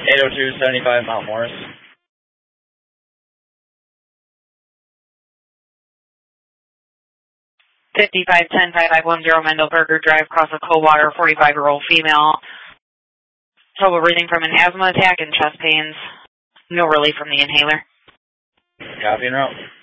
802-75 Mount Morris. 5510-5510 Mendelberger Drive, cross of Coldwater, 45-year-old female. Trouble breathing from an asthma attack and chest pains. No relief from the inhaler. Copy and route.